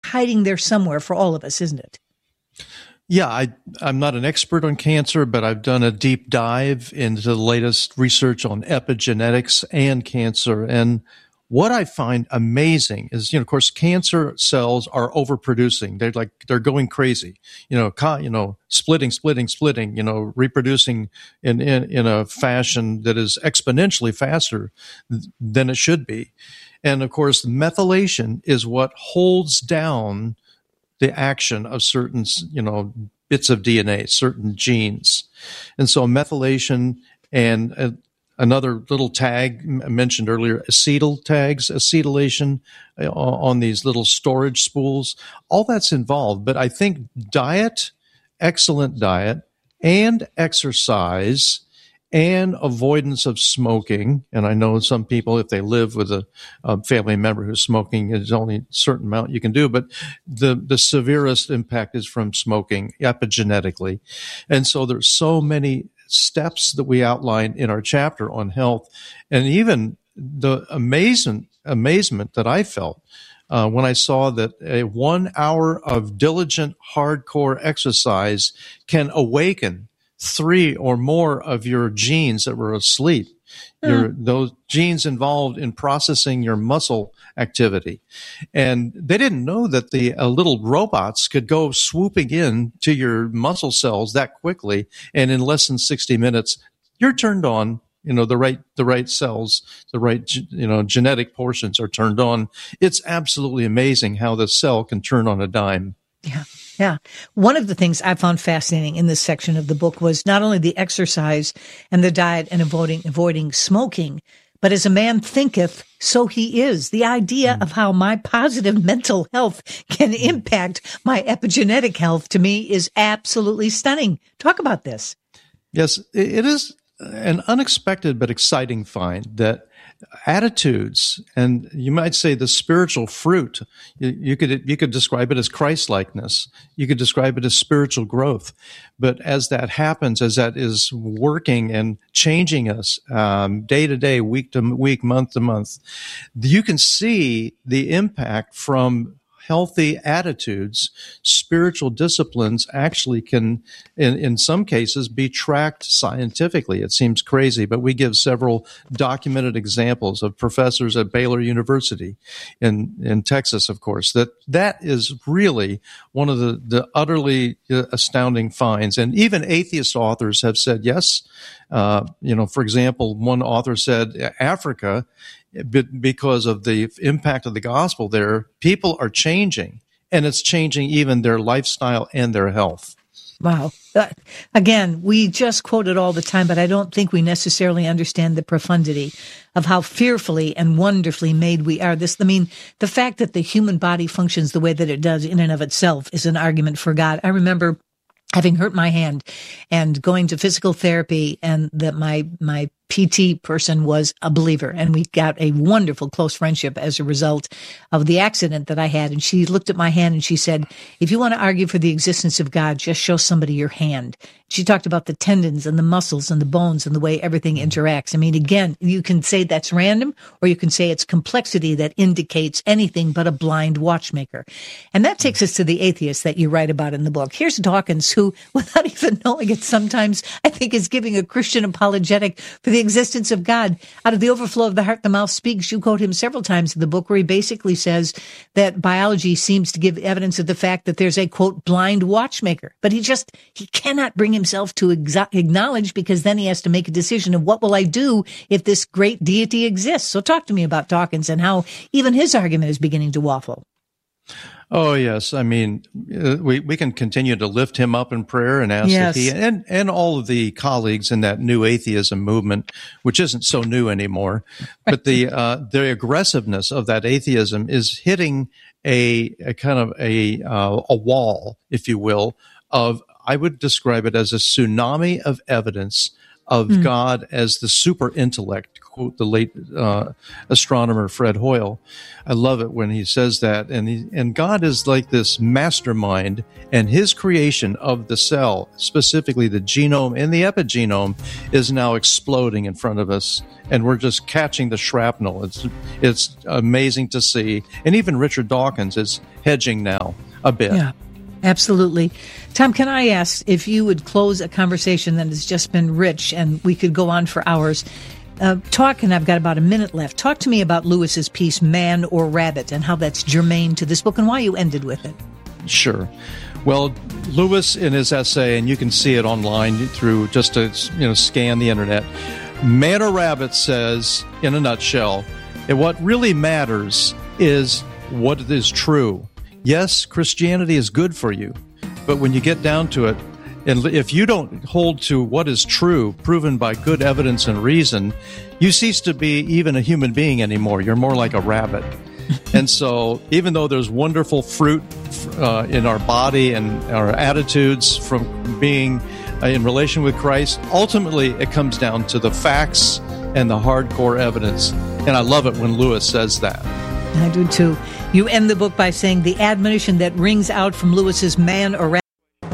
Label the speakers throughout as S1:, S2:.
S1: hiding there somewhere for all of us, isn't it?
S2: Yeah, I'm not an expert on cancer, but I've done a deep dive into the latest research on epigenetics and cancer. And what I find amazing is, of course, cancer cells are overproducing. They're going crazy, splitting, reproducing in a fashion that is exponentially faster than it should be. And of course, methylation is what holds down the action of certain, bits of DNA, certain genes. And so methylation and another little tag mentioned earlier, acetylation on these little storage spools, all that's involved. But I think diet, excellent diet, and exercise and avoidance of smoking. And I know some people, if they live with a family member who's smoking, there's only a certain amount you can do, but the severest impact is from smoking epigenetically. And so there's so many steps that we outline in our chapter on health, and even the amazement that I felt when I saw that a 1 hour of diligent, hardcore exercise can awaken 3 or more of your genes that were asleep. Those genes involved in processing your muscle activity. And they didn't know that the little robots could go swooping in to your muscle cells that quickly. And in less than 60 minutes, you're turned on. The right cells, the right, genetic portions are turned on. It's absolutely amazing how the cell can turn on a dime.
S1: Yeah. Yeah. One of the things I found fascinating in this section of the book was not only the exercise and the diet and avoiding smoking, but as a man thinketh, so he is. The idea of how my positive mental health can impact my epigenetic health, to me, is absolutely stunning. Talk about this.
S2: Yes, it is an unexpected but exciting find that attitudes, and you might say the spiritual fruit, you could describe it as Christ-likeness. You could describe it as spiritual growth. But as that happens, as that is working and changing us day to day, week to week, month to month, you can see the impact from healthy attitudes. Spiritual disciplines actually can, in some cases, be tracked scientifically. It seems crazy, but we give several documented examples of professors at Baylor University in Texas, of course, that is really one of the utterly astounding finds. And even atheist authors have said, yes, for example, one author said, Africa, because of the impact of the gospel there, people are changing, and it's changing even their lifestyle and their health.
S1: Wow. Again, we just quote it all the time, but I don't think we necessarily understand the profundity of how fearfully and wonderfully made we are. The fact that the human body functions the way that it does in and of itself is an argument for God. I remember having hurt my hand and going to physical therapy, and that my PT person was a believer, and we got a wonderful close friendship as a result of the accident that I had. And she looked at my hand and she said, if you want to argue for the existence of God, just show somebody your hand. She talked about the tendons and the muscles and the bones and the way everything interacts. I mean, again, you can say that's random, or you can say it's complexity that indicates anything but a blind watchmaker. And that takes us to the atheist that you write about in the book. Here's Dawkins, who, without even knowing it sometimes, I think is giving a Christian apologetic for the existence of God. Out of the overflow of the heart, the mouth speaks. You quote him several times in the book, where he basically says that biology seems to give evidence of the fact that there's a, quote, blind watchmaker. But he cannot bring himself to acknowledge, because then he has to make a decision of what will I do if this great deity exists. So talk to me about Dawkins and how even his argument is beginning to waffle.
S2: Oh, yes. I mean, we can continue to lift him up in prayer and ask that he and all of the colleagues in that new atheism movement, which isn't so new anymore, but the aggressiveness of that atheism is hitting a kind of a wall, if you will, of, I would describe it as a tsunami of evidence of God as the super intellect, to quote the late astronomer Fred Hoyle. I love it when he says that. And God is like this mastermind, and his creation of the cell, specifically the genome and the epigenome, is now exploding in front of us, and we're just catching the shrapnel. It's amazing to see. And even Richard Dawkins is hedging now a bit.
S1: Yeah. Absolutely. Tom, can I ask if you would close a conversation that has just been rich, and we could go on for hours. And I've got about a minute left. Talk to me about Lewis's piece, Man or Rabbit, and how that's germane to this book and why you ended with it.
S2: Sure. Well, Lewis, in his essay, and you can see it online through just to scan the internet, Man or Rabbit says, in a nutshell, what really matters is what is true. Yes, Christianity is good for you, but when you get down to it, and if you don't hold to what is true, proven by good evidence and reason, you cease to be even a human being anymore. You're more like a rabbit. And so even though there's wonderful fruit in our body and our attitudes from being in relation with Christ, ultimately it comes down to the facts and the hardcore evidence. And I love it when Lewis says that.
S1: I do too. You end the book by saying the admonition that rings out from Lewis's Man or Rabbit.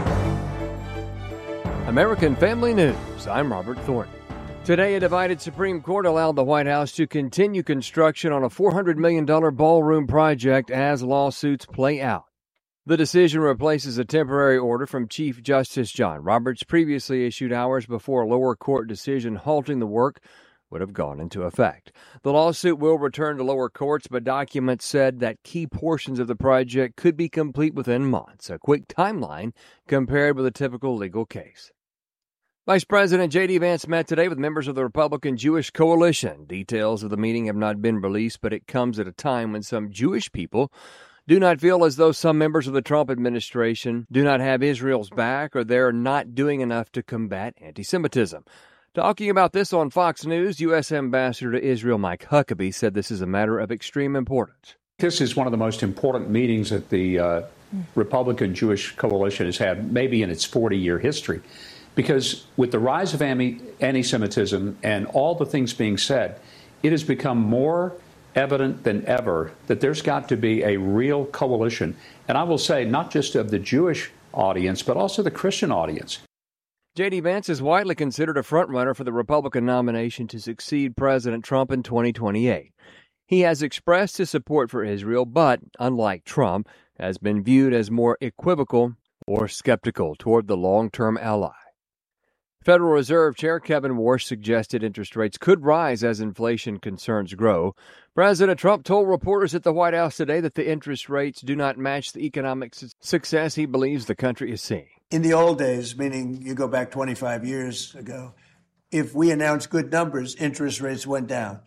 S3: American Family News. I'm Robert Thornton. Today, a divided Supreme Court allowed the White House to continue construction on a $400 million ballroom project as lawsuits play out. The decision replaces a temporary order from Chief Justice John Roberts, previously issued hours before a lower court decision halting the work would have gone into effect. The lawsuit will return to lower courts, but documents said that key portions of the project could be complete within months, a quick timeline compared with a typical legal case. Vice President J.D. Vance met today with members of the Republican Jewish Coalition. Details of the meeting have not been released, but it comes at a time when some Jewish people do not feel as though some members of the Trump administration do not have Israel's back or they're not doing enough to combat anti-Semitism. Talking about this on Fox News, U.S. Ambassador to Israel Mike Huckabee said this is a matter of extreme importance.
S4: This is one of the most important meetings that the Republican Jewish Coalition has had, maybe in its 40-year history, because with the rise of anti-Semitism and all the things being said, it has become more evident than ever that there's got to be a real coalition. And I will say, not just of the Jewish audience, but also the Christian audience.
S3: J.D. Vance is widely considered a frontrunner for the Republican nomination to succeed President Trump in 2028. He has expressed his support for Israel, but, unlike Trump, has been viewed as more equivocal or skeptical toward the long-term ally. Federal Reserve Chair Kevin Warsh suggested interest rates could rise as inflation concerns grow. President Trump told reporters at the White House today that the interest rates do not match the economic success he believes the country is seeing.
S5: In the old days, meaning you go back 25 years ago, if we announced good numbers, interest rates went down.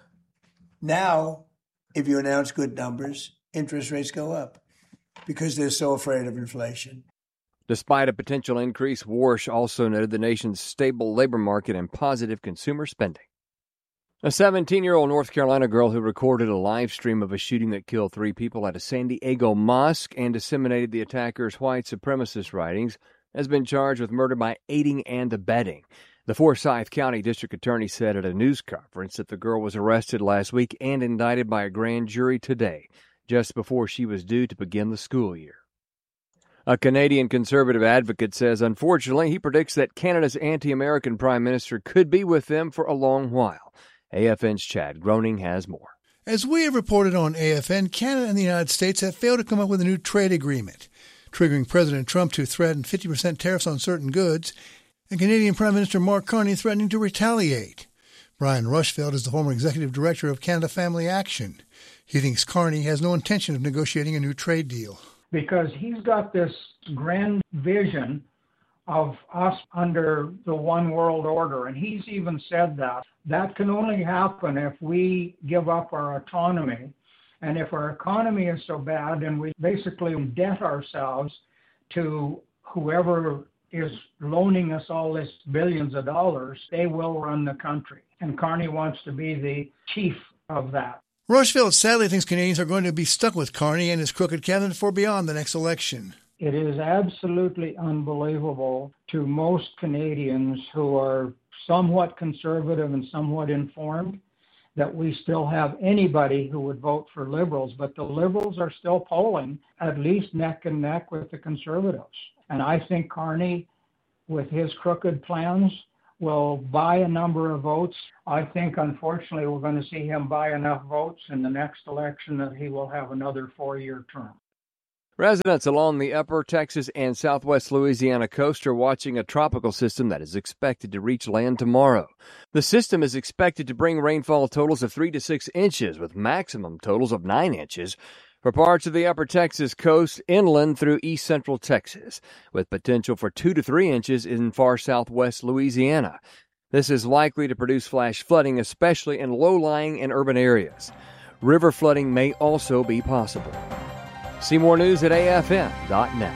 S5: Now, if you announce good numbers, interest rates go up because they're so afraid of inflation.
S3: Despite a potential increase, Warsh also noted the nation's stable labor market and positive consumer spending. A 17-year-old North Carolina girl who recorded a live stream of a shooting that killed 3 people at a San Diego mosque and disseminated the attacker's white supremacist writings has been charged with murder by aiding and abetting. The Forsyth County District Attorney said at a news conference that the girl was arrested last week and indicted by a grand jury today, just before she was due to begin the school year. A Canadian conservative advocate says, unfortunately, he predicts that Canada's anti-American prime minister could be with them for a long while. AFN's Chad Groening has more.
S6: As we have reported on AFN, Canada and the United States have failed to come up with a new trade agreement, triggering President Trump to threaten 50% tariffs on certain goods, and Canadian Prime Minister Mark Carney threatening to retaliate. Brian Rushfield is the former executive director of Canada Family Action. He thinks Carney has no intention of negotiating a new trade deal.
S7: Because he's got this grand vision of us under the one world order. And he's even said that can only happen if we give up our autonomy. And if our economy is so bad and we basically debt ourselves to whoever is loaning us all this billions of dollars, they will run the country. And Carney wants to be the chief of that.
S6: Rushfield sadly thinks Canadians are going to be stuck with Carney and his crooked cabinet for beyond the next election.
S7: It is absolutely unbelievable to most Canadians who are somewhat conservative and somewhat informed, that we still have anybody who would vote for liberals, but the liberals are still polling at least neck and neck with the conservatives. And I think Carney, with his crooked plans, will buy a number of votes. I think, unfortunately, we're going to see him buy enough votes in the next election that he will have another 4-year term.
S3: Residents along the upper Texas and southwest Louisiana coast are watching a tropical system that is expected to reach land tomorrow. The system is expected to bring rainfall totals of 3 to 6 inches, with maximum totals of 9 inches for parts of the upper Texas coast inland through east central Texas, with potential for 2 to 3 inches in far southwest Louisiana. This is likely to produce flash flooding, especially in low-lying and urban areas. River flooding may also be possible. See more news at afm.net.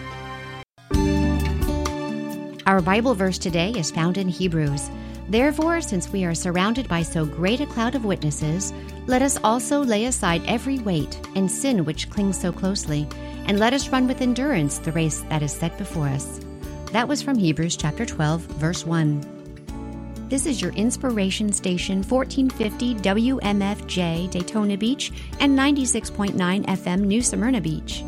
S8: Our Bible verse today is found in Hebrews. Therefore, since we are surrounded by so great a cloud of witnesses, let us also lay aside every weight and sin which clings so closely, and let us run with endurance the race that is set before us. That was from Hebrews chapter 12, verse 1. This is your inspiration station, 1450 WMFJ Daytona Beach and 96.9 FM New Smyrna Beach.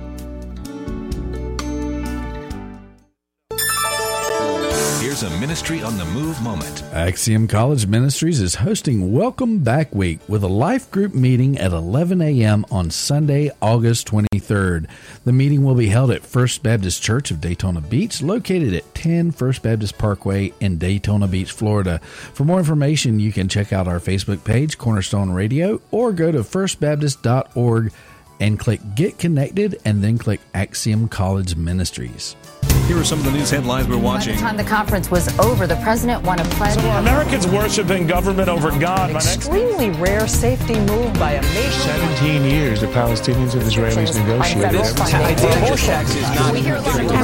S9: Here's a Ministry on the Move moment.
S10: Axiom College Ministries is hosting Welcome Back Week with a life group meeting at 11 a.m. on Sunday, August 23rd. The meeting will be held at First Baptist Church of Daytona Beach, located at 10 First Baptist Parkway in Daytona Beach, Florida. For more information, you can check out our Facebook page, Cornerstone Radio, or go to firstbaptist.org and click Get Connected and then click Axiom College Ministries.
S9: Here are some of the news headlines we're watching.
S11: By the time the conference was over, the president won a pledge.
S12: So Americans worshiping government over God.
S13: An extremely rare safety move by a nation.
S14: 17 years the Palestinians and Israelis negotiated.
S8: We hear a lot of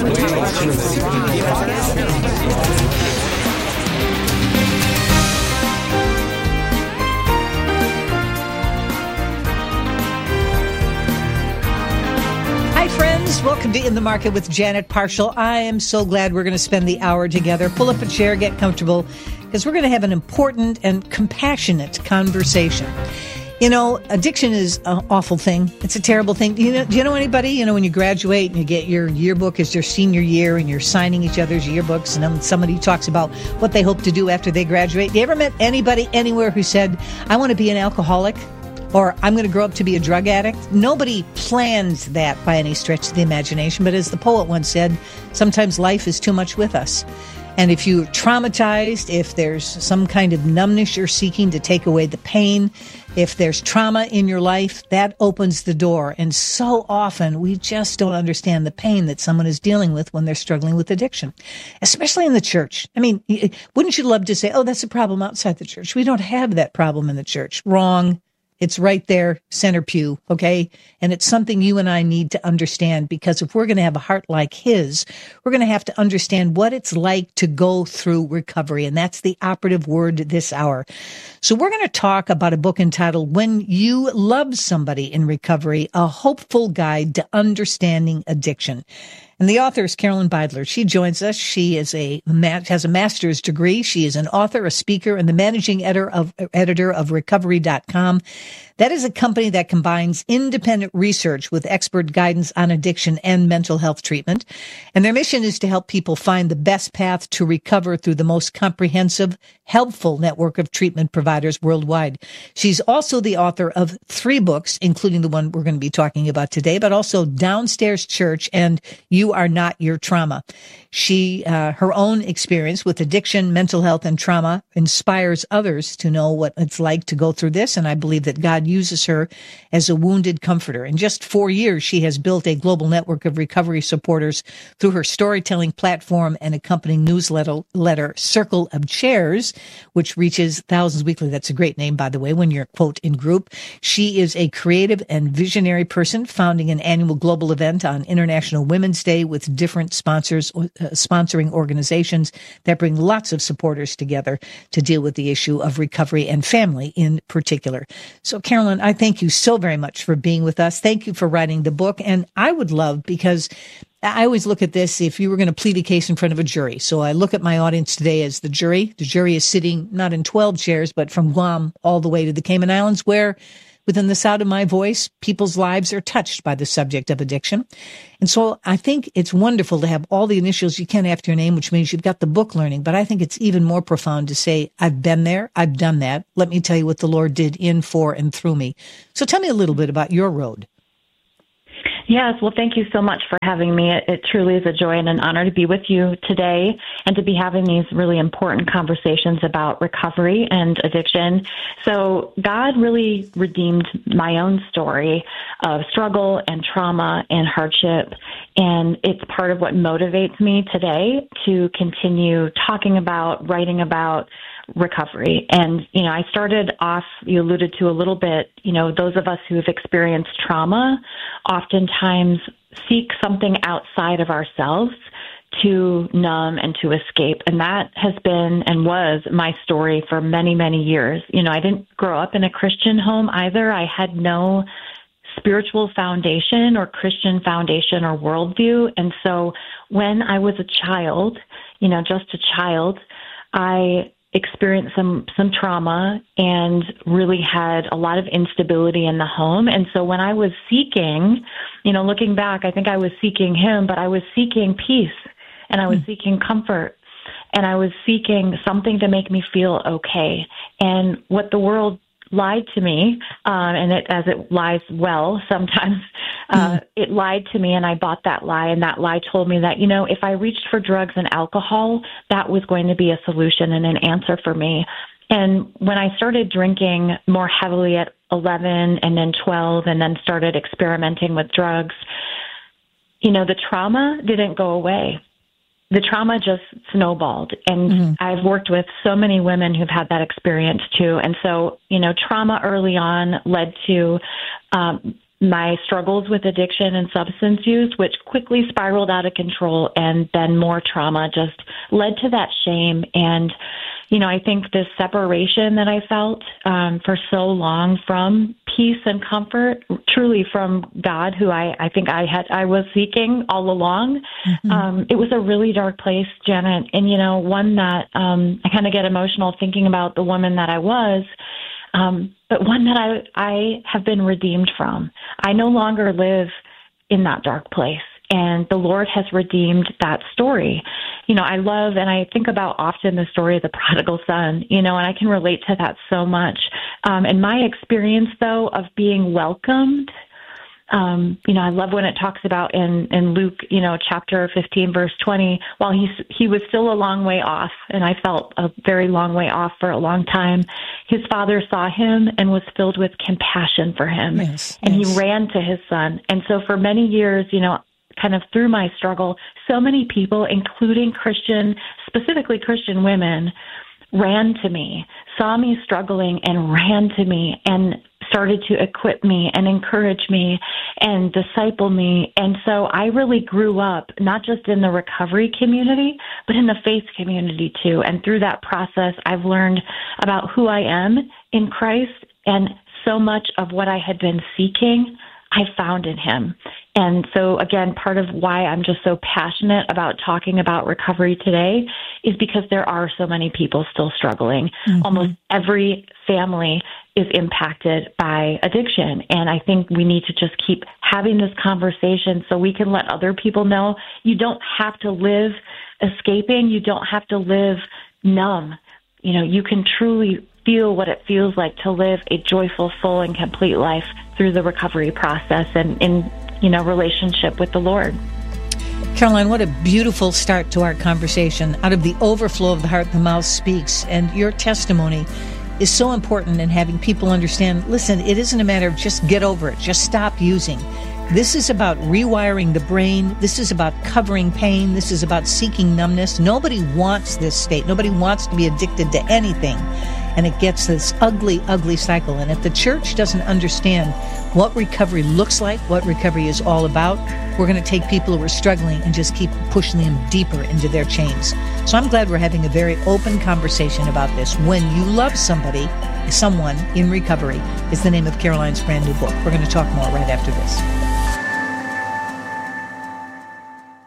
S1: friends, welcome to In the Market with Janet Parshall. I am so glad we're going to spend the hour together. Pull up a chair, get comfortable, because we're going to have an important and compassionate conversation. You know, addiction is an awful thing. It's a terrible thing. Do you know anybody, when you graduate and you get your yearbook as your senior year and you're signing each other's yearbooks, and then somebody talks about what they hope to do after they graduate. You ever met anybody anywhere who said, I want to be an alcoholic? Or I'm going to grow up to be a drug addict? Nobody plans that by any stretch of the imagination. But as the poet once said, sometimes life is too much with us. And if you're traumatized, if there's some kind of numbness you're seeking to take away the pain, if there's trauma in your life, that opens the door. And so often we just don't understand the pain that someone is dealing with when they're struggling with addiction, especially in the church. I mean, wouldn't you love to say, oh, that's a problem outside the church? We don't have that problem in the church. Wrong. It's right there, center pew, okay? And it's something you and I need to understand, because if we're going to have a heart like his, we're going to have to understand what it's like to go through recovery. And that's the operative word this hour. So we're going to talk about a book entitled When You Love Somebody in Recovery, A Hopeful Guide to Understanding Addiction. And the author is Carolyn Beidler. She joins us. She has a master's degree. She is an author, a speaker, and the managing editor of Recovery.com. That is a company that combines independent research with expert guidance on addiction and mental health treatment. And their mission is to help people find the best path to recover through the most comprehensive, helpful network of treatment providers worldwide. She's also the author of 3 books, including the one we're going to be talking about today, but also Downstairs Church and You Are Not Your Trauma. She, her own experience with addiction, mental health, and trauma inspires others to know what it's like to go through this. And I believe that God uses her as a wounded comforter. In just 4 years, she has built a global network of recovery supporters through her storytelling platform and accompanying newsletter Circle of Chairs, which reaches thousands weekly. That's a great name, by the way, when you're, quote, in group. She is a creative and visionary person, founding an annual global event on International Women's Day with different sponsoring organizations that bring lots of supporters together to deal with the issue of recovery and family in particular. So, Carolyn, I thank you so very much for being with us. Thank you for writing the book. And I would love, because I always look at this if you were going to plead a case in front of a jury. So I look at my audience today as the jury. The jury is sitting not in 12 chairs, but from Guam all the way to the Cayman Islands, where within the sound of my voice, people's lives are touched by the subject of addiction. And so I think it's wonderful to have all the initials you can after your name, which means you've got the book learning. But I think it's even more profound to say, I've been there, I've done that. Let me tell you what the Lord did in, for, and through me. So tell me a little bit about your road.
S15: Yes, well, thank you so much for having me. It truly is a joy and an honor to be with you today and to be having these really important conversations about recovery and addiction. So God really redeemed my own story of struggle and trauma and hardship, and it's part of what motivates me today to continue talking about, writing about recovery. And, I started off, you alluded to a little bit, those of us who have experienced trauma oftentimes seek something outside of ourselves to numb and to escape. And that has been and was my story for many, many years. I didn't grow up in a Christian home either. I had no spiritual foundation or Christian foundation or worldview. And so when I was a child, just a child, I experienced some trauma and really had a lot of instability in the home. And so when I was seeking, looking back, I think I was seeking him, but I was seeking peace and I was seeking comfort and I was seeking something to make me feel okay. And what the world lied to me, and as it lies well sometimes, it lied to me and I bought that lie, and that lie told me that, if I reached for drugs and alcohol, that was going to be a solution and an answer for me. And when I started drinking more heavily at 11 and then 12 and then started experimenting with drugs, the trauma didn't go away. The trauma just snowballed. And I've worked with so many women who've had that experience too. And so, trauma early on led to my struggles with addiction and substance use, which quickly spiraled out of control. And then more trauma just led to that shame. And, I think this separation that I felt for so long from peace and comfort, truly from God, who I think I was seeking all along. It was a really dark place, Janet, and one that I kind of get emotional thinking about the woman that I was, but one that I have been redeemed from. I no longer live in that dark place. And the Lord has redeemed that story. I love and I think about often the story of the prodigal son, and I can relate to that so much. And my experience, though, of being welcomed, I love when it talks about in Luke, chapter 15, verse 20, while he was still a long way off, and I felt a very long way off for a long time, his father saw him and was filled with compassion for him. And he ran to his son. And so for many years, kind of through my struggle, so many people, including specifically Christian women, ran to me, saw me struggling and ran to me and started to equip me and encourage me and disciple me. And so I really grew up, not just in the recovery community, but in the faith community too. And through that process, I've learned about who I am in Christ, and so much of what I had been seeking, I found in him. And so, again, part of why I'm just so passionate about talking about recovery today is because there are so many people still struggling. Almost every family is impacted by addiction. And I think we need to just keep having this conversation so we can let other people know you don't have to live escaping. You don't have to live numb. You can truly feel what it feels like to live a joyful, full, and complete life through the recovery process and in relationship with the Lord.
S1: Caroline, what a beautiful start to our conversation. Out of the overflow of the heart, the mouth speaks. And your testimony is so important in having people understand, listen, it isn't a matter of just get over it, just stop using. This is about rewiring the brain. This is about covering pain. This is about seeking numbness. Nobody wants this state. Nobody wants to be addicted to anything. And it gets this ugly, ugly cycle. And if the church doesn't understand what recovery looks like, what recovery is all about, we're going to take people who are struggling and just keep pushing them deeper into their chains. So I'm glad we're having a very open conversation about this. When You Love Somebody, Someone in Recovery is the name of Caroline's brand new book. We're going to talk more right after this.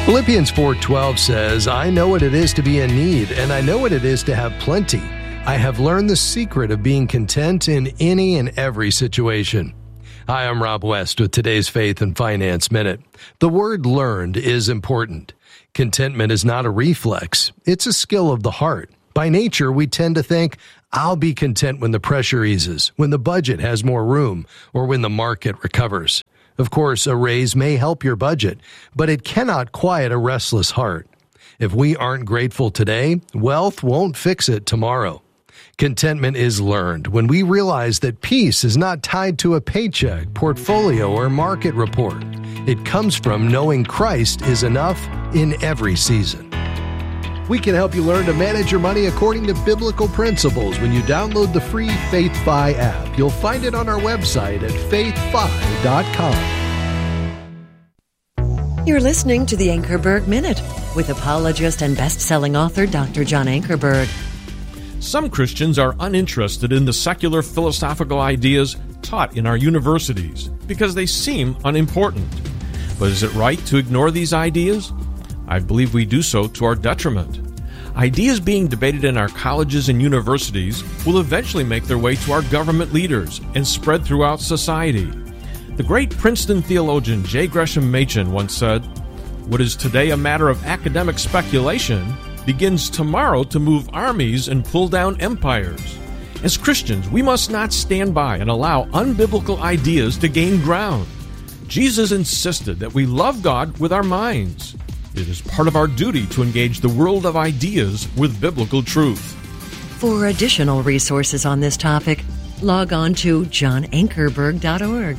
S16: Philippians 4:12 says, I know what it is to be in need, and I know what it is to have plenty. I have learned the secret of being content in any and every situation. Hi, I'm Rob West with today's Faith and Finance Minute. The word learned is important. Contentment is not a reflex. It's a skill of the heart. By nature, we tend to think, I'll be content when the pressure eases, when the budget has more room, or when the market recovers. Of course, a raise may help your budget, but it cannot quiet a restless heart. If we aren't grateful today, wealth won't fix it tomorrow. Contentment is learned when we realize that peace is not tied to a paycheck, portfolio, or market report. It comes from knowing Christ is enough in every season. We can help you learn to manage your money according to biblical principles when you download the free FaithFi app. You'll find it on our website at faithfi.com.
S17: You're listening to the Ankerberg Minute with apologist and best-selling author Dr. John Ankerberg.
S18: Some Christians are uninterested in the secular philosophical ideas taught in our universities because they seem unimportant. But is it right to ignore these ideas? I believe we do so to our detriment. Ideas being debated in our colleges and universities will eventually make their way to our government leaders and spread throughout society. The great Princeton theologian J. Gresham Machen once said, "What is today a matter of academic speculation begins tomorrow to move armies and pull down empires." As Christians, we must not stand by and allow unbiblical ideas to gain ground. Jesus insisted that we love God with our minds. It is part of our duty to engage the world of ideas with biblical truth.
S17: For additional resources on this topic, log on to johnankerberg.org.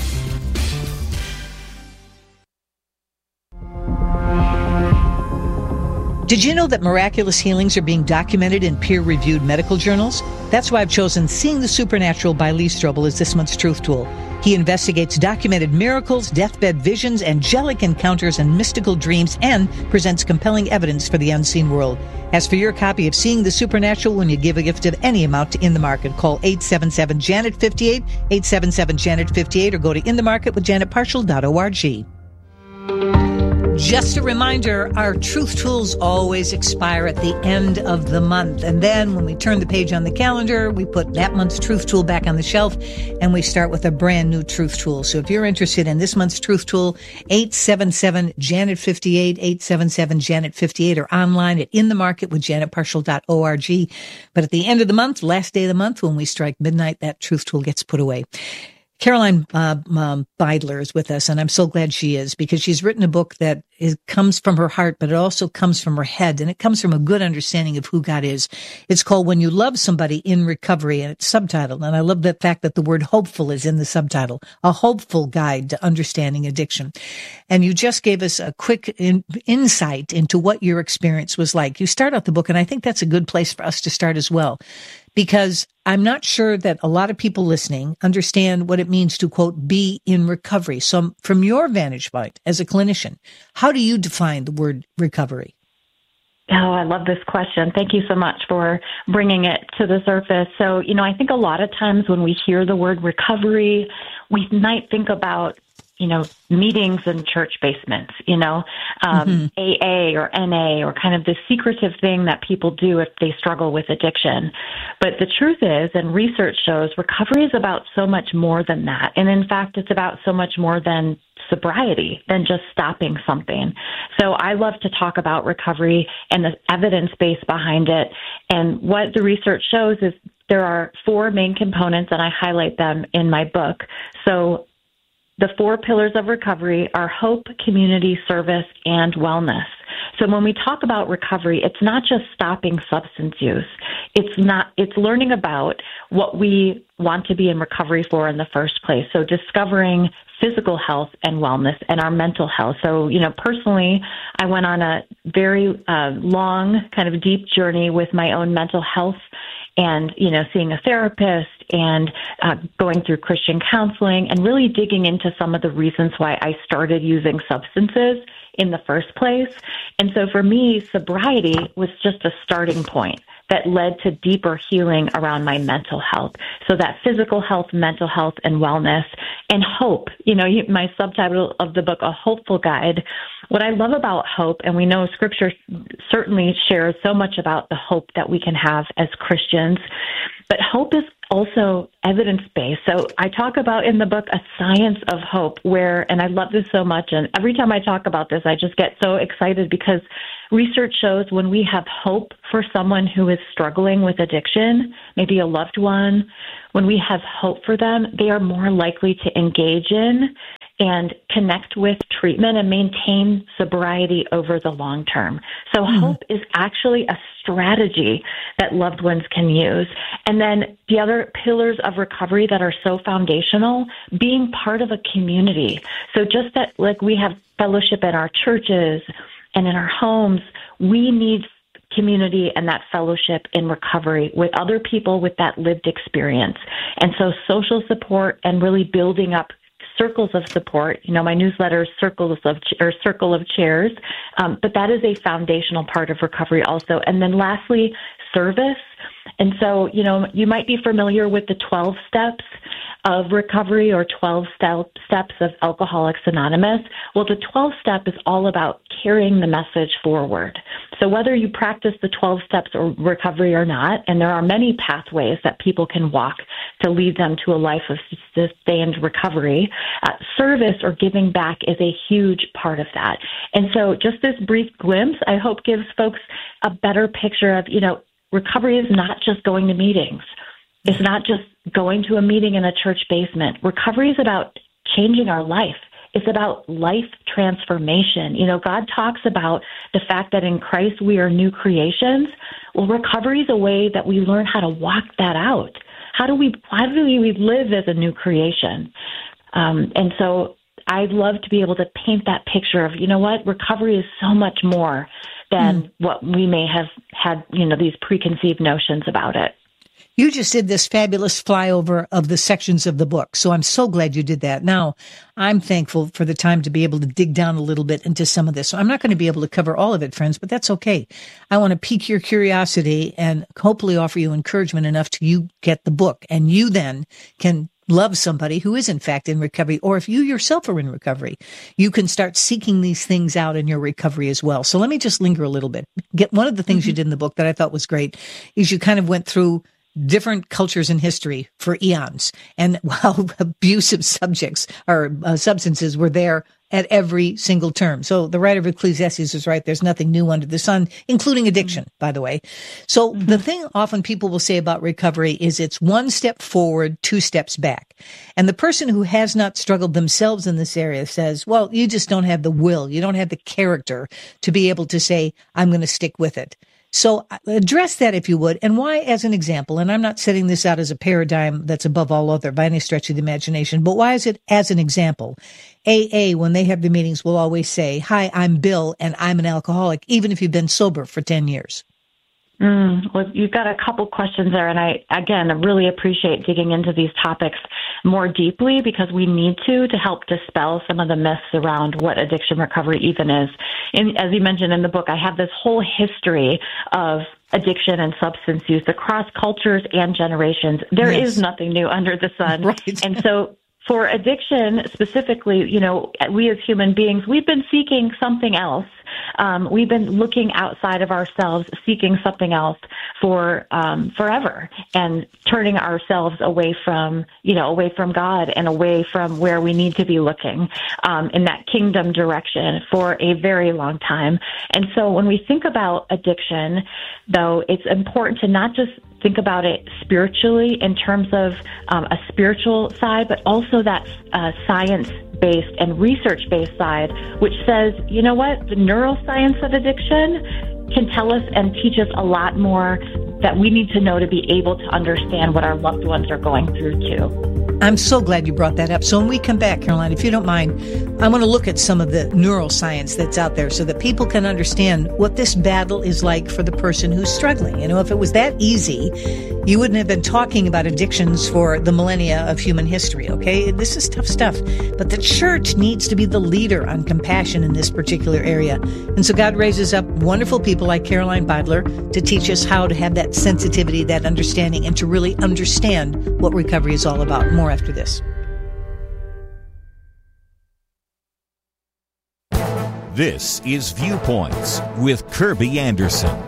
S1: Did you know that miraculous healings are being documented in peer-reviewed medical journals? That's why I've chosen Seeing the Supernatural by Lee Strobel as this month's Truth Tool. He investigates documented miracles, deathbed visions, angelic encounters, and mystical dreams, and presents compelling evidence for the unseen world. As for your copy of Seeing the Supernatural, when you give a gift of any amount to In the Market, call 877-JANET-58, 877-JANET-58, or go to inthemarketwithjanetparshall.org. Just a reminder, our truth tools always expire at the end of the month. And then when we turn the page on the calendar, we put that month's truth tool back on the shelf and we start with a brand new truth tool. So if you're interested in this month's truth tool, 877-JANET-58, 877-JANET-58, or online at inthemarketwithjanetparshall.org. But at the end of the month, last day of the month, when we strike midnight, that truth tool gets put away. Caroline Beidler is with us, and I'm so glad she is, because she's written a book that comes from her heart, but it also comes from her head, and it comes from a good understanding of who God is. It's called When You Love Somebody in Recovery, and it's subtitled, and I love the fact that the word hopeful is in the subtitle, a hopeful guide to understanding addiction. And you just gave us a quick insight into what your experience was like. You start out the book, and I think that's a good place for us to start as well, because I'm not sure that a lot of people listening understand what it means to, quote, be in recovery. So from your vantage point as a clinician, how do you define the word recovery?
S15: Oh, I love this question. Thank you so much for bringing it to the surface. So, I think a lot of times when we hear the word recovery, we might think about meetings in church basements, AA or NA, or kind of the secretive thing that people do if they struggle with addiction. But the truth is, and research shows, recovery is about so much more than that. And in fact, it's about so much more than sobriety, than just stopping something. So I love to talk about recovery and the evidence base behind it. And what the research shows is there are 4 main components, and I highlight them in my book. So the 4 pillars of recovery are hope, community, service, and wellness. So when we talk about recovery, it's not just stopping substance use. It's learning about what we want to be in recovery for in the first place. So discovering physical health and wellness and our mental health. So, personally, I went on a very long, kind of deep journey with my own mental health, and, seeing a therapist and going through Christian counseling and really digging into some of the reasons why I started using substances in the first place. And so for me, sobriety was just a starting point. that led to deeper healing around my mental health. So that physical health, mental health, and wellness, and hope. My subtitle of the book, A Hopeful Guide. What I love about hope, and we know Scripture certainly shares so much about the hope that we can have as Christians, but hope is also evidence-based. So I talk about in the book a science of hope and I love this so much, and every time I talk about this, I just get so excited because research shows when we have hope for someone who is struggling with addiction, maybe a loved one, when we have hope for them, they are more likely to engage in and connect with treatment and maintain sobriety over the long term. So hope is actually a strategy that loved ones can use. And then the other pillars of recovery that are so foundational, being part of a community. So just that, like we have fellowship at our churches and in our homes, we need community and that fellowship in recovery with other people with that lived experience. And so social support and really building up circles of support. My newsletter is Circle of Chairs, but that is a foundational part of recovery also. And then lastly, service. And so, you might be familiar with the 12 steps of recovery or 12 steps of Alcoholics Anonymous. Well, the 12 step is all about carrying the message forward. So whether you practice the 12 steps of recovery or not, and there are many pathways that people can walk to lead them to a life of sustained recovery, service or giving back is a huge part of that. And so just this brief glimpse, I hope, gives folks a better picture of, recovery is not just going to meetings. It's not just going to a meeting in a church basement. Recovery is about changing our life. It's about life transformation. God talks about the fact that in Christ we are new creations. Well, recovery is a way that we learn how to walk that out. How do we live as a new creation? And so I'd love to be able to paint that picture of, recovery is so much more than what we may have had, these preconceived notions about it.
S1: You just did this fabulous flyover of the sections of the book, so I'm so glad you did that. Now, I'm thankful for the time to be able to dig down a little bit into some of this. So I'm not going to be able to cover all of it, friends, but that's okay. I want to pique your curiosity and hopefully offer you encouragement enough to you get the book, and you then can love somebody who is in fact in recovery, or if you yourself are in recovery, you can start seeking these things out in your recovery as well. So let me just linger a little bit. One of the things you did in the book that I thought was great is you kind of went through different cultures in history for eons, and how abusive subjects or substances were there at every single term. So the writer of Ecclesiastes is right. There's nothing new under the sun, including addiction, by the way. So the thing often people will say about recovery is it's one step forward, two steps back. And the person who has not struggled themselves in this area says, well, you just don't have the will. You don't have the character to be able to say, I'm going to stick with it. So address that if you would, and why as an example, and I'm not setting this out as a paradigm that's above all other by any stretch of the imagination, but why is it as an example? AA, when they have the meetings, will always say, hi, I'm Bill, and I'm an alcoholic, even if you've been sober for 10 years.
S15: Well, you've got a couple questions there, and I really appreciate digging into these topics more deeply because we need to help dispel some of the myths around what addiction recovery even is. And as you mentioned in the book, I have this whole history of addiction and substance use across cultures and generations. There is nothing new under the sun. Right. And so for addiction specifically, we as human beings, we've been seeking something else. We've been looking outside of ourselves, seeking something else for forever, and turning ourselves away from God and away from where we need to be looking in that kingdom direction for a very long time. And so when we think about addiction, though, it's important to not just think about it spiritually in terms of a spiritual side, but also that science-based and research-based side, which says, you know what, the neuroscience of addiction can tell us and teach us a lot more that we need to know to be able to understand what our loved ones are going through too.
S1: I'm so glad you brought that up. So when we come back, Caroline, if you don't mind, I want to look at some of the neuroscience that's out there so that people can understand what this battle is like for the person who's struggling. You know, if it was that easy, you wouldn't have been talking about addictions for the millennia of human history, okay? This is tough stuff. But the church needs to be the leader on compassion in this particular area. And so God raises up wonderful people like Caroline Beidler to teach us how to have that sensitivity, that understanding, and to really understand what recovery is all about. More after this.
S9: This is Viewpoints with Kirby Anderson.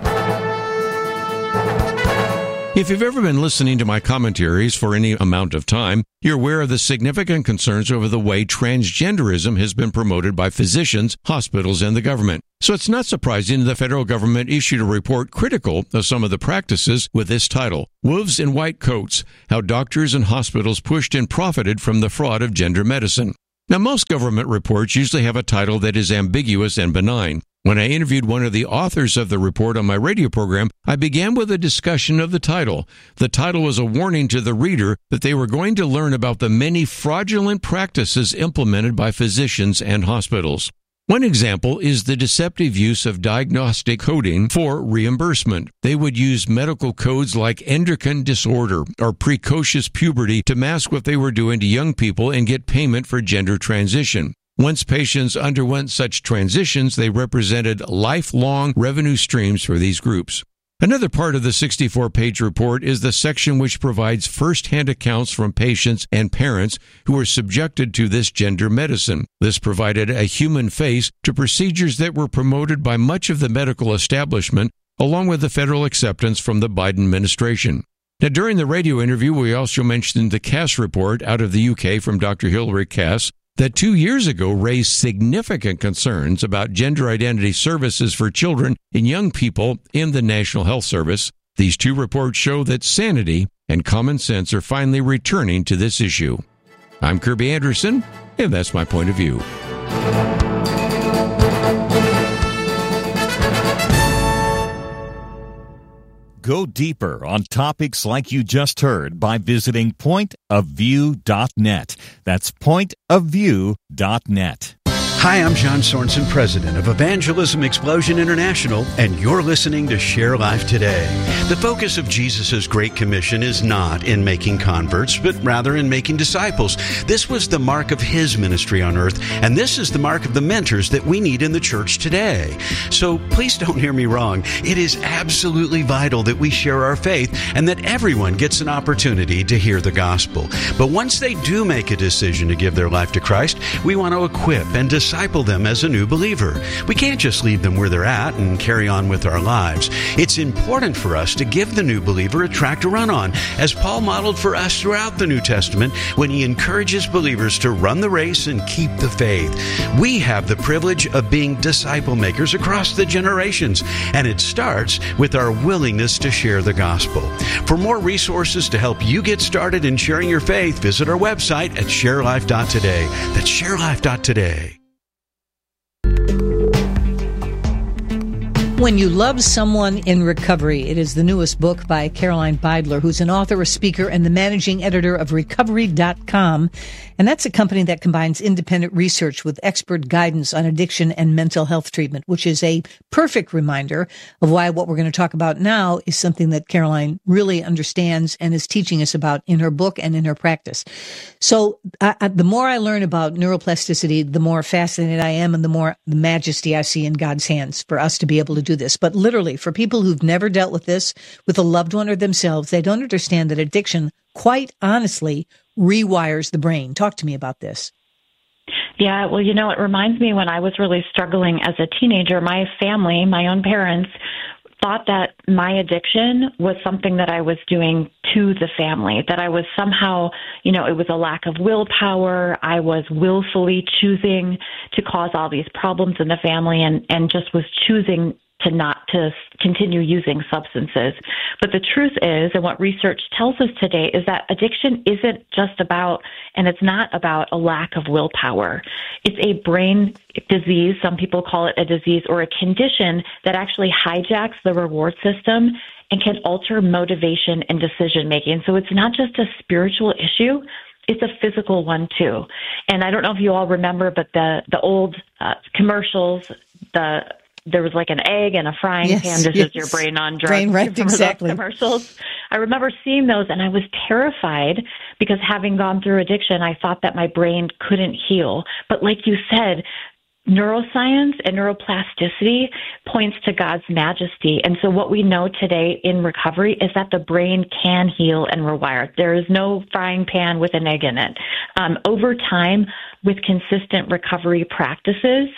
S19: If you've ever been listening to my commentaries for any amount of time, you're aware of the significant concerns over the way transgenderism has been promoted by physicians, hospitals, and the government. So it's not surprising the federal government issued a report critical of some of the practices with this title, Wolves in White Coats, How Doctors and Hospitals Pushed and Profited from the Fraud of Gender Medicine. Now, most government reports usually have a title that is ambiguous and benign. When I interviewed one of the authors of the report on my radio program, I began with a discussion of the title. The title was a warning to the reader that they were going to learn about the many fraudulent practices implemented by physicians and hospitals. One example is the deceptive use of diagnostic coding for reimbursement. They would use medical codes like endocrine disorder or precocious puberty to mask what they were doing to young people and get payment for gender transition. Once patients underwent such transitions, they represented lifelong revenue streams for these groups. Another part of the 64-page report is the section which provides first-hand accounts from patients and parents who were subjected to this gender medicine. This provided a human face to procedures that were promoted by much of the medical establishment, along with the federal acceptance from the Biden administration. Now, during the radio interview, we also mentioned the Cass report out of the UK from Dr. Hilary Cass, that 2 years ago raised significant concerns about gender identity services for children and young people in the National Health Service. These two reports show that sanity and common sense are finally returning to this issue. I'm Kirby Anderson, and that's my point of view.
S9: Go deeper on topics like you just heard by visiting pointofview.net. That's pointofview.net.
S20: Hi, I'm John Sorensen, president of Evangelism Explosion International, and you're listening to Share Life Today. The focus of Jesus' Great Commission is not in making converts, but rather in making disciples. This was the mark of his ministry on earth, and this is the mark of the mentors that we need in the church today. So please don't hear me wrong. It is absolutely vital that we share our faith and that everyone gets an opportunity to hear the gospel. But once they do make a decision to give their life to Christ, we want to equip and disciple them as a new believer. We can't just leave them where they're at and carry on with our lives. It's important for us to give the new believer a track to run on, as Paul modeled for us throughout the New Testament when he encourages believers to run the race and keep the faith. We have the privilege of being disciple makers across the generations, and it starts with our willingness to share the gospel. For more resources to help you get started in sharing your faith, visit our website at sharelife.today. That's sharelife.today.
S1: When You Love Someone in Recovery. It is the newest book by Caroline Beidler, who's an author, a speaker, and the managing editor of Recovery.com. And that's a company that combines independent research with expert guidance on addiction and mental health treatment, which is a perfect reminder of why what we're going to talk about now is something that Caroline really understands and is teaching us about in her book and in her practice. So the more I learn about neuroplasticity, the more fascinated I am and the more the majesty I see in God's hands for us to be able to do this. But literally, for people who've never dealt with this with a loved one or themselves, they don't understand that addiction, quite honestly, rewires the brain. Talk to me about this.
S15: Yeah, well, you know, it reminds me when I was really struggling as a teenager, my family, my own parents, thought that my addiction was something that I was doing to the family, that I was somehow, you know, it was a lack of willpower. I was willfully choosing to cause all these problems in the family and just was choosing to not to continue using substances. But the truth is, and what research tells us today, is that addiction isn't just about, and it's not about a lack of willpower. It's a brain disease. Some people call it a disease or a condition that actually hijacks the reward system and can alter motivation and decision making. So it's not just a spiritual issue. it's a physical one too. And I don't know if you all remember, but the old commercials, there was like an egg and a frying pan. This is your brain on drugs.
S1: Brain, right, exactly.
S15: Commercials. I remember seeing those, and I was terrified because having gone through addiction, I thought that my brain couldn't heal. But like you said, neuroscience and neuroplasticity points to God's majesty. And so what we know today in recovery is that the brain can heal and rewire. There is no frying pan with an egg in it. Over time, with consistent recovery practices,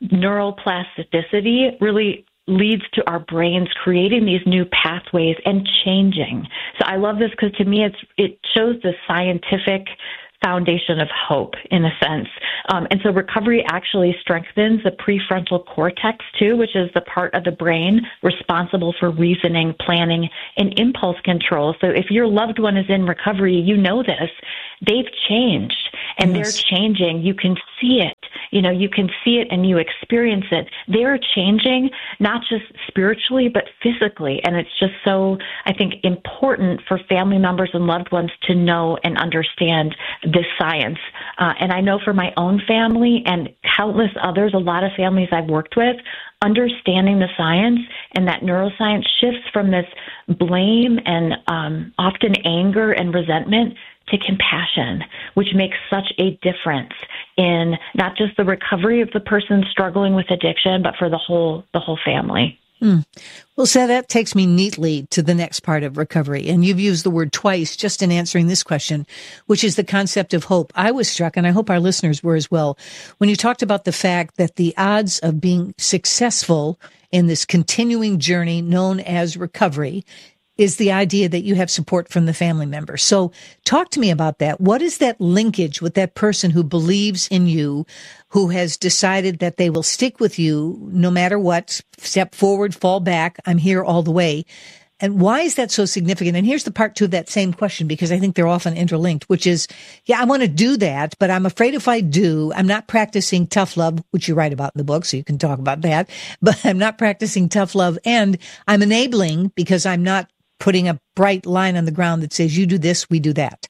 S15: neuroplasticity really leads to our brains creating these new pathways and changing. So I love this because to me it shows the scientific foundation of hope in a sense. And so recovery actually strengthens the prefrontal cortex too, which is the part of the brain responsible for reasoning, planning, and impulse control. So if your loved one is in recovery, you know this, they've changed and they're changing. You can see it. You can see it and you experience it. They're changing, not just spiritually, but physically. And it's just so, I think, important for family members and loved ones to know and understand this science. And I know for my own family and countless others, a lot of families I've worked with, understanding the science and that neuroscience shifts from this blame and often anger and resentment to compassion, which makes such a difference in not just the recovery of the person struggling with addiction, but for the whole family.
S1: Well, so that takes me neatly to the next part of recovery. And you've used the word twice just in answering this question, which is the concept of hope. I was struck, and I hope our listeners were as well, when you talked about the fact that the odds of being successful in this continuing journey known as recovery is the idea that you have support from the family member. So talk to me about that. What is that linkage with that person who believes in you, who has decided that they will stick with you no matter what, step forward, fall back, I'm here all the way? And why is that so significant? And here's the part two of that same question, because I think they're often interlinked, which is, I want to do that, but I'm afraid if I do, I'm not practicing tough love, which you write about in the book, so you can talk about that, but I'm not practicing tough love, and I'm enabling because I'm not putting a bright line on the ground that says, you do this, we do that.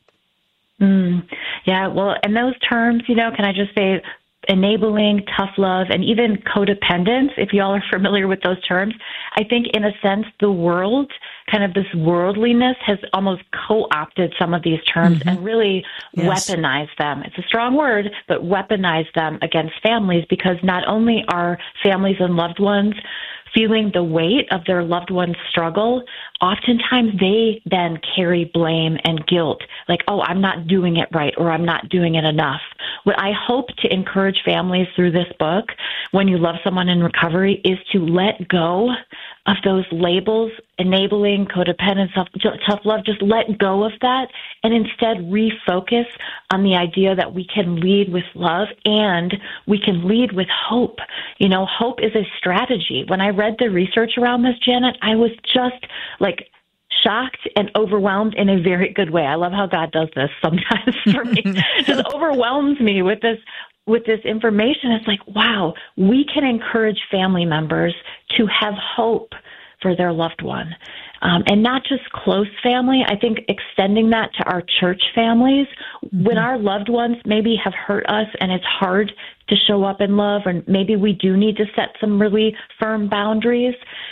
S15: Yeah, well, and those terms, can I just say enabling, tough love, and even codependence, if you all are familiar with those terms, I think in a sense the world, kind of this worldliness has almost co-opted some of these terms and really weaponized them. It's a strong word, but weaponized them against families, because not only are families and loved ones feeling the weight of their loved one's struggle, oftentimes they then carry blame and guilt, like, oh, I'm not doing it right, or I'm not doing it enough. What I hope to encourage families through this book, when you love someone in recovery, is to let go of those labels, enabling, codependence, tough love. Just let go of that and instead refocus on the idea that we can lead with love and we can lead with hope. Hope is a strategy. When I read the research around this, Janet, I was just like shocked and overwhelmed in a very good way. I love how God does this sometimes for me. Just overwhelms me with this information. It's like, wow, we can encourage family members to have hope for their loved one. And not just close family. I think extending that to our church families, when our loved ones maybe have hurt us and it's hard to show up in love, and maybe we do need to set some really firm boundaries,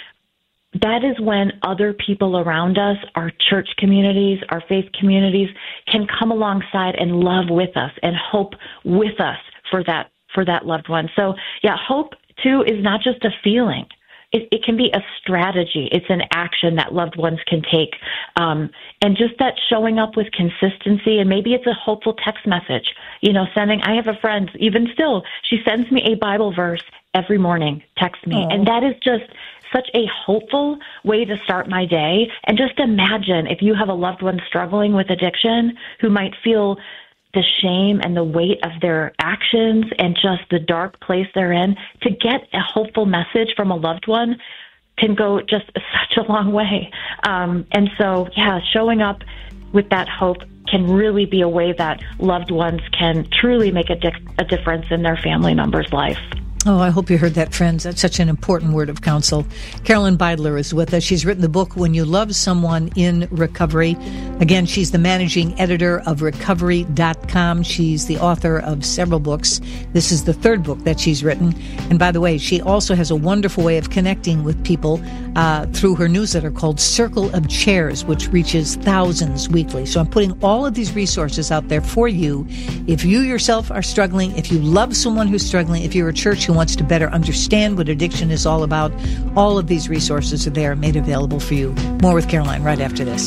S15: that is when other people around us, our church communities, our faith communities, can come alongside and love with us and hope with us for that loved one. So, hope, too, is not just a feeling. It can be a strategy. It's an action that loved ones can take. And just that showing up with consistency, and maybe it's a hopeful text message, I have a friend, even still, she sends me a Bible verse every morning, text me. And that is just such a hopeful way to start my day. And just imagine if you have a loved one struggling with addiction who might feel the shame and the weight of their actions and just the dark place they're in, to get a hopeful message from a loved one can go just such a long way. And so, showing up with that hope can really be a way that loved ones can truly make a difference in their family member's life.
S1: Oh, I hope you heard that, friends. That's such an important word of counsel. Carolyn Beidler is with us. She's written the book, When You Love Someone in Recovery. Again, she's the managing editor of Recovery.com. She's the author of several books. This is the third book that she's written. And by the way, she also has a wonderful way of connecting with people through her newsletter called Circle of Chairs, which reaches thousands weekly. So I'm putting all of these resources out there for you. If you yourself are struggling, if you love someone who's struggling, if you're a church who wants to better understand what addiction is all about, all of these resources are there, made available for you. More with Caroline right after this.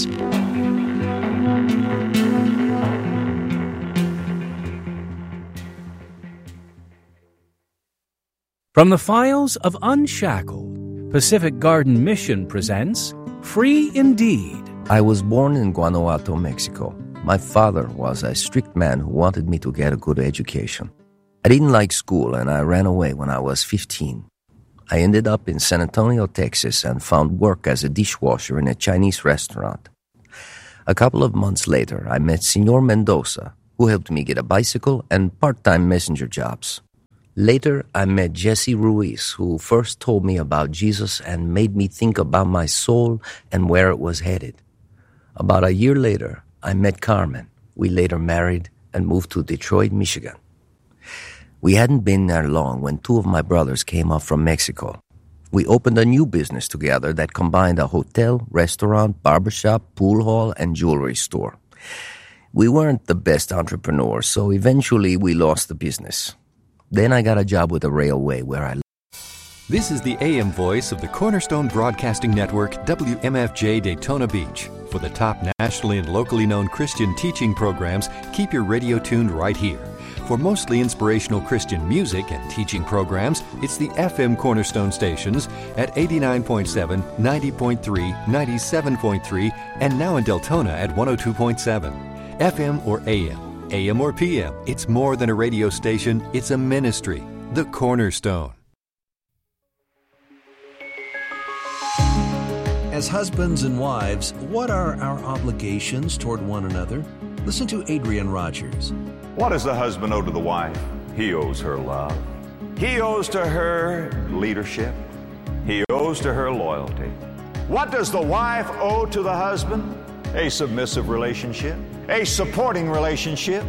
S21: From the files of Unshackled, Pacific Garden Mission presents Free Indeed.
S22: I was born in Guanajuato, Mexico. My father was a strict man who wanted me to get a good education. I didn't like school, and I ran away when I was 15. I ended up in San Antonio, Texas, and found work as a dishwasher in a Chinese restaurant. A couple of months later, I met Senor Mendoza, who helped me get a bicycle and part-time messenger jobs. Later, I met Jesse Ruiz, who first told me about Jesus and made me think about my soul and where it was headed. About a year later, I met Carmen. We later married and moved to Detroit, Michigan. We hadn't been there long when two of my brothers came up from Mexico. We opened a new business together that combined a hotel, restaurant, barbershop, pool hall, and jewelry store. We weren't the best entrepreneurs, so eventually we lost the business. Then I got a job with the railway where I...
S23: This is the AM voice of the Cornerstone Broadcasting Network, WMFJ Daytona Beach. For the top nationally and locally known Christian teaching programs, keep your radio tuned right here. For mostly inspirational Christian music and teaching programs, it's the FM Cornerstone stations at 89.7, 90.3, 97.3, and now in Deltona at 102.7. FM or AM, AM or PM, it's more than a radio station, it's a ministry. The Cornerstone.
S24: As husbands and wives, what are our obligations toward one another? Listen to Adrian Rogers.
S25: What does the husband owe to the wife? He owes her love. He owes to her leadership. He owes to her loyalty. What does the wife owe to the husband? A submissive relationship, a supporting relationship,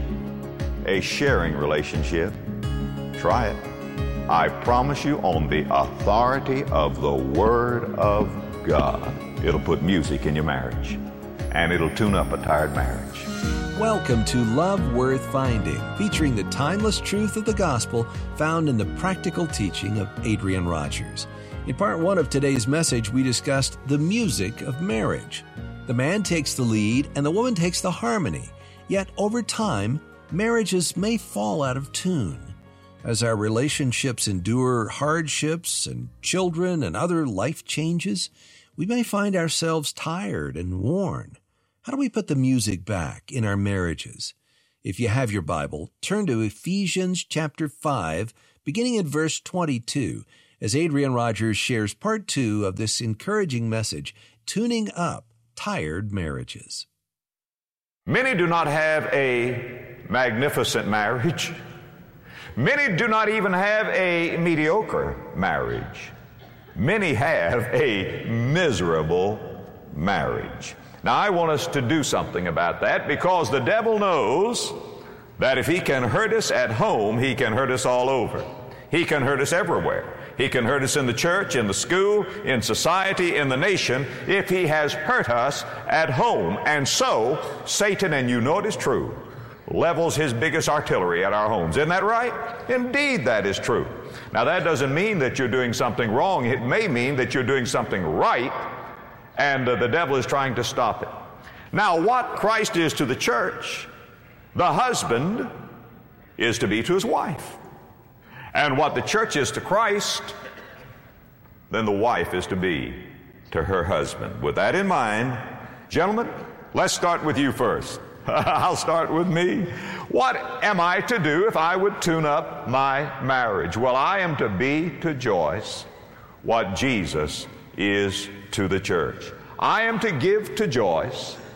S25: a sharing relationship. Try it. I promise you, on the authority of the Word of God, it'll put music in your marriage, and it'll tune up a tired marriage.
S24: Welcome to Love Worth Finding, featuring the timeless truth of the gospel found in the practical teaching of Adrian Rogers. In part one of today's message, we discussed the music of marriage. The man takes the lead and the woman takes the harmony. Yet over time, marriages may fall out of tune. As our relationships endure hardships and children and other life changes, we may find ourselves tired and worn. How do we put the music back in our marriages? If you have your Bible, turn to Ephesians chapter 5, beginning at verse 22, as Adrian Rogers shares part 2 of this encouraging message, Tuning Up Tired Marriages.
S25: Many do not have a magnificent marriage. Many do not even have a mediocre marriage. Many have a miserable marriage. Now, I want us to do something about that, because the devil knows that if he can hurt us at home, he can hurt us all over. He can hurt us everywhere. He can hurt us in the church, in the school, in society, in the nation, if he has hurt us at home. And so, Satan, and you know it is true, levels his biggest artillery at our homes. Isn't that right? Indeed, that is true. Now, that doesn't mean that you're doing something wrong. It may mean that you're doing something right, and the devil is trying to stop it. Now, what Christ is to the church, the husband is to be to his wife. And what the church is to Christ, then the wife is to be to her husband. With that in mind, gentlemen, let's start with you first. I'll start with me. What am I to do if I would tune up my marriage? Well, I am to be to Joyce what Jesus is to the church. I am to give to Joyce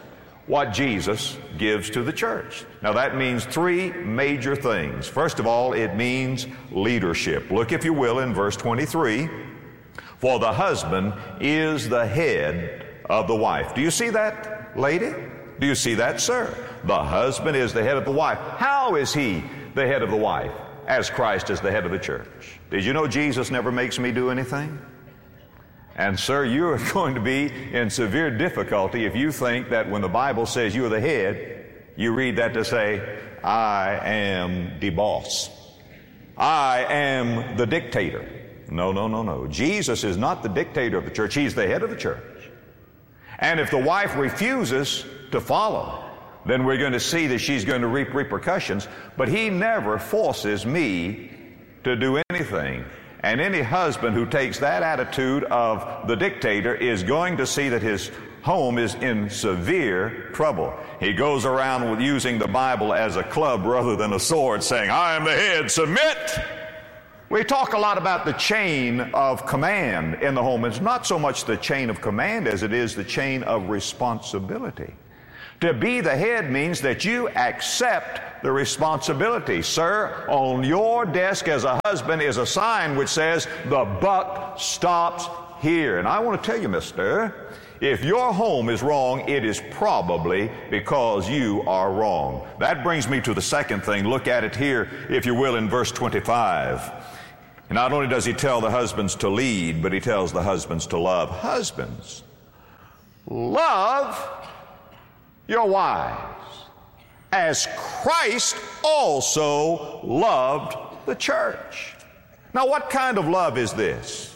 S25: what Jesus gives to the church. Now that means three major things. First of all, it means leadership. Look, if you will, in verse 23. For the husband is the head of the wife. Do you see that, lady? Do you see that, sir? The husband is the head of the wife. How is he the head of the wife? As Christ is the head of the church. Did you know Jesus never makes me do anything? And sir, you are going to be in severe difficulty if you think that when the Bible says you are the head, you read that to say, I am the boss. I am the dictator. No. Jesus is not the dictator of the church. He's the head of the church. And if the wife refuses to follow, then we're going to see that she's going to reap repercussions. But he never forces me to do anything. And any husband who takes that attitude of the dictator is going to see that his home is in severe trouble. He goes around with using the Bible as a club rather than a sword, saying, I am the head, submit. We talk a lot about the chain of command in the home. It's not so much the chain of command as it is the chain of responsibility. To be the head means that you accept the responsibility. Sir, on your desk as a husband is a sign which says, the buck stops here. And I want to tell you, mister, if your home is wrong, it is probably because you are wrong. That brings me to the second thing. Look at it here, if you will, in verse 25. And not only does he tell the husbands to lead, but he tells the husbands to love. Husbands, love your wives, as Christ also loved the church. Now, what kind of love is this?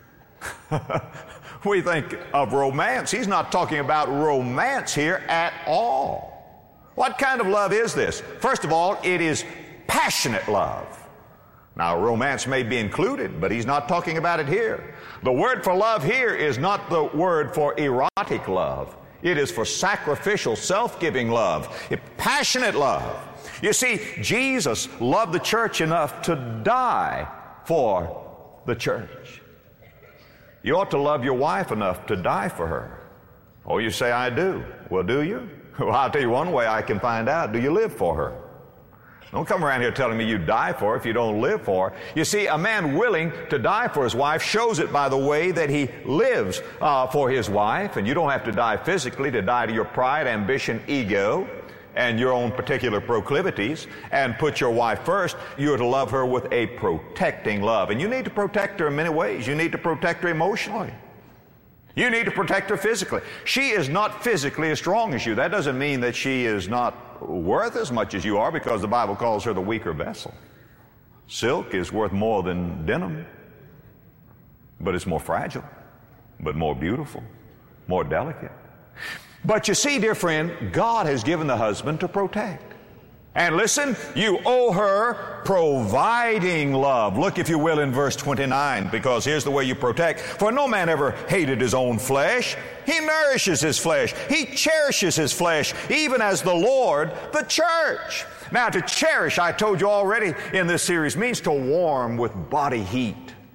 S25: We think of romance. He's not talking about romance here at all. What kind of love is this? First of all, it is passionate love. Now, romance may be included, but he's not talking about it here. The word for love here is not the word for erotic love. It is for sacrificial, self-giving love, passionate love. You see, Jesus loved the church enough to die for the church. You ought to love your wife enough to die for her. Oh, you say, I do. Well, do you? Well, I'll tell you one way I can find out. Do you live for her? Don't come around here telling me you die for her if you don't live for her. You see, a man willing to die for his wife shows it by the way that he lives for his wife. And you don't have to die physically to die to your pride, ambition, ego, and your own particular proclivities and put your wife first. You are to love her with a protecting love. And you need to protect her in many ways. You need to protect her emotionally. You need to protect her physically. She is not physically as strong as you. That doesn't mean that she is not worth as much as you are, because the Bible calls her the weaker vessel. Silk is worth more than denim, but it's more fragile, but more beautiful, more delicate. But you see, dear friend, God has given the husband to protect. And listen, you owe her providing love. Look, if you will, in verse 29, because here's the way you protect. For no man ever hated his own flesh. He nourishes his flesh. He cherishes his flesh, even as the Lord, the church. Now, to cherish, I told you already in this series, means to warm with body heat.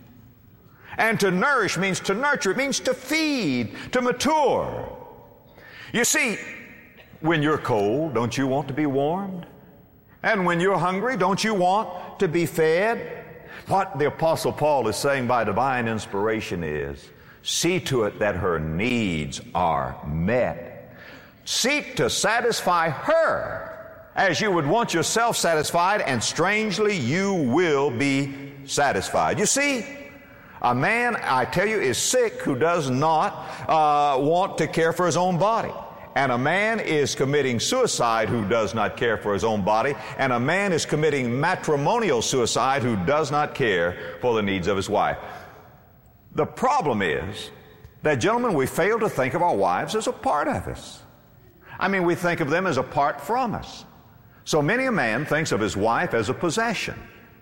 S25: And to nourish means to nurture. It means to feed, to mature. You see, when you're cold, don't you want to be warmed? And when you're hungry, don't you want to be fed? What the Apostle Paul is saying by divine inspiration is, see to it that her needs are met. Seek to satisfy her as you would want yourself satisfied, and strangely, you will be satisfied. You see, a man, I tell you, is sick who does not want to care for his own body. And a man is committing suicide who does not care for his own body. And a man is committing matrimonial suicide who does not care for the needs of his wife. The problem is that, gentlemen, we fail to think of our wives as a part of us. I mean, we think of them as apart from us. So many a man thinks of his wife as a possession,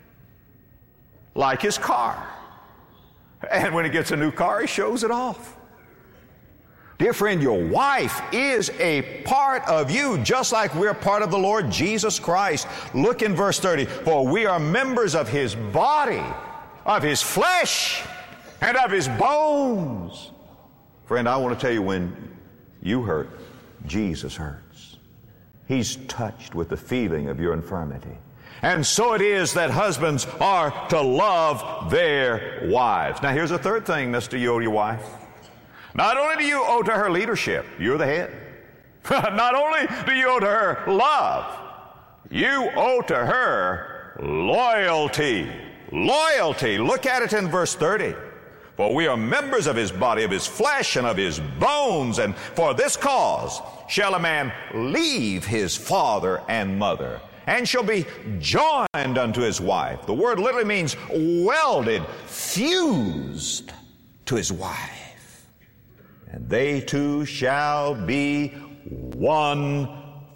S25: like his car. And when he gets a new car, he shows it off. Dear friend, your wife is a part of you, just like we're part of the Lord Jesus Christ. Look in verse 30. For we are members of His body, of His flesh, and of His bones. Friend, I want to tell you, when you hurt, Jesus hurts. He's touched with the feeling of your infirmity. And so it is that husbands are to love their wives. Now here's a third thing, Mr. You owe your wife. Not only do you owe to her leadership, you're the head. Not only do you owe to her love, you owe to her loyalty. Loyalty. Look at it in verse 30. For we are members of his body, of his flesh, and of his bones. And for this cause shall a man leave his father and mother, and shall be joined unto his wife. The word literally means welded, fused to his wife. And they two shall be one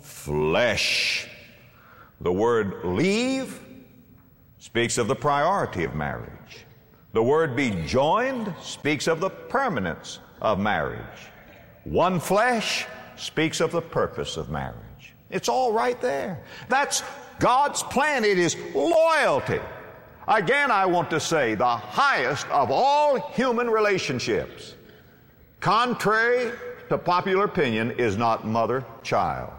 S25: flesh. The word leave speaks of the priority of marriage. The word be joined speaks of the permanence of marriage. One flesh speaks of the purpose of marriage. It's all right there. That's God's plan. It is loyalty. Again, I want to say the highest of all human relationships, contrary to popular opinion, is not mother-child,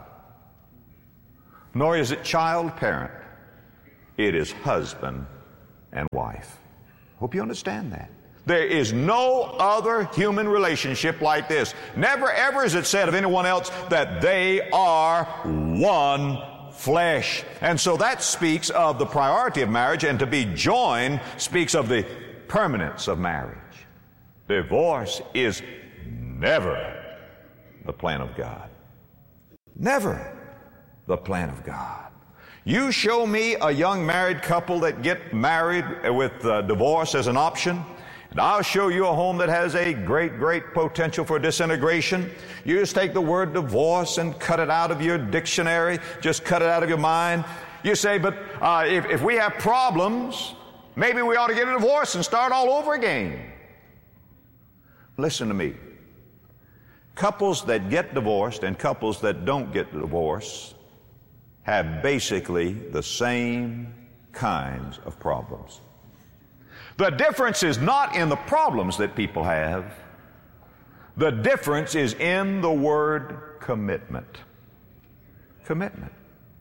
S25: nor is it child-parent. It is husband and wife. Hope you understand that. There is no other human relationship like this. Never ever is it said of anyone else that they are one flesh. And so that speaks of the priority of marriage, and to be joined speaks of the permanence of marriage. Divorce is never the plan of God. Never the plan of God. You show me a young married couple that get married with divorce as an option, and I'll show you a home that has a great, great potential for disintegration. You just take the word divorce and cut it out of your dictionary, just cut it out of your mind. You say, but if we have problems, maybe we ought to get a divorce and start all over again. Listen to me. Couples that get divorced and couples that don't get divorced have basically the same kinds of problems. The difference is not in the problems that people have. The difference is in the word commitment. Commitment.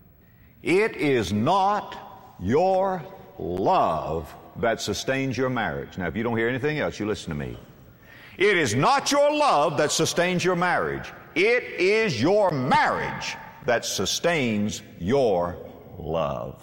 S25: It is not your love that sustains your marriage. Now, if you don't hear anything else, you listen to me. It is not your love that sustains your marriage. It is your marriage that sustains your love.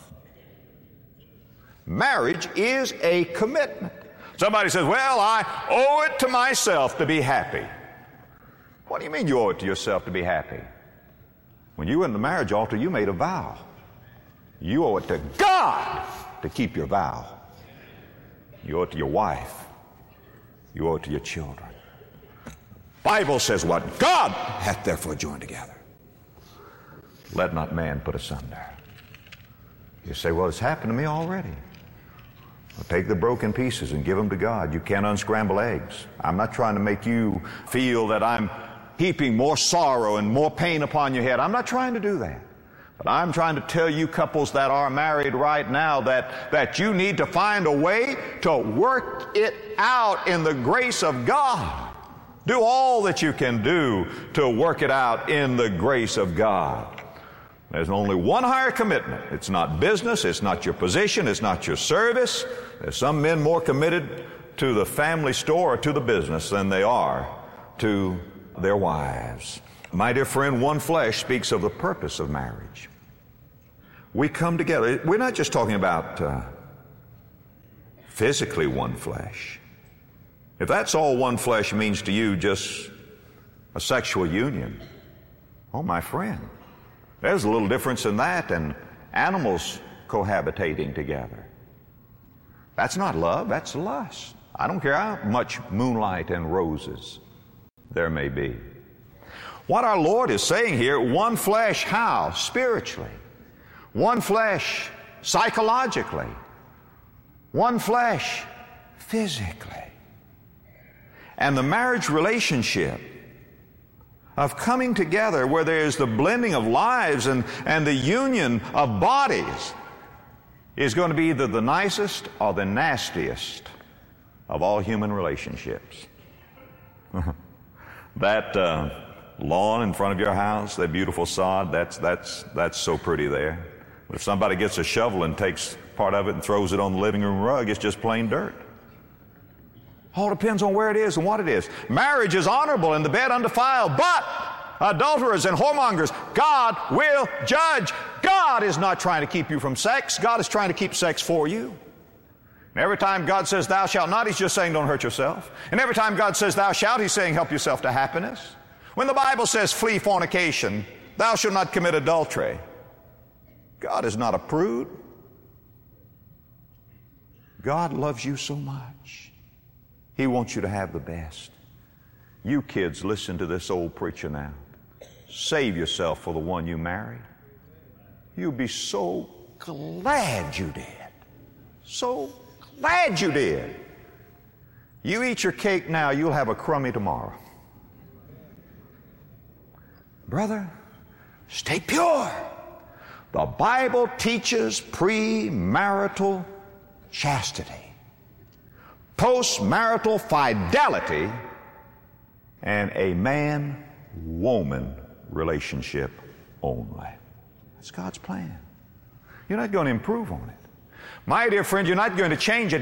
S25: Marriage is a commitment. Somebody says, well, I owe it to myself to be happy. What do you mean you owe it to yourself to be happy? When you went to the marriage altar, you made a vow. You owe it to God to keep your vow. You owe it to your wife. You owe it to your children. Bible says, what God hath therefore joined together, let not man put asunder. You say, well, it's happened to me already. Well, take the broken pieces and give them to God. You can't unscramble eggs. I'm not trying to make you feel that I'm heaping more sorrow and more pain upon your head. I'm not trying to do that. But I'm trying to tell you couples that are married right now that you need to find a way to work it out in the grace of God. Do all that you can do to work it out in the grace of God. There's only one higher commitment. It's not business, it's not your position, it's not your service. There's some men more committed to the family store or to the business than they are to their wives. My dear friend, one flesh speaks of the purpose of marriage. We come together. We're not just talking about physically one flesh. If that's all one flesh means to you, just a sexual union, oh, my friend, there's a little difference in that and animals cohabitating together. That's not love, that's lust. I don't care how much moonlight and roses there may be. What our Lord is saying here, one flesh, how? Spiritually. One flesh, psychologically. One flesh, physically. And the marriage relationship of coming together where there's the blending of lives and the union of bodies is going to be either the nicest or the nastiest of all human relationships. That lawn in front of your house, that beautiful sod, that's so pretty there. But if somebody gets a shovel and takes part of it and throws it on the living room rug, it's just plain dirt. All depends on where it is and what it is. Marriage is honorable and the bed undefiled, but adulterers and whoremongers, God will judge. God is not trying to keep you from sex. God is trying to keep sex for you. And every time God says thou shalt not, he's just saying don't hurt yourself. And every time God says thou shalt, he's saying help yourself to happiness. When the Bible says flee fornication, thou shalt not commit adultery, God is not a prude. God loves you so much. He wants you to have the best. You kids, listen to this old preacher now. Save yourself for the one you married. You'll be so glad you did. So glad you did. You eat your cake now, you'll have a crummy tomorrow. Brother, stay pure. The Bible teaches premarital chastity, postmarital fidelity, and a man-woman relationship only. That's God's plan. You're not going to improve on it. My dear friend, you're not going to change it.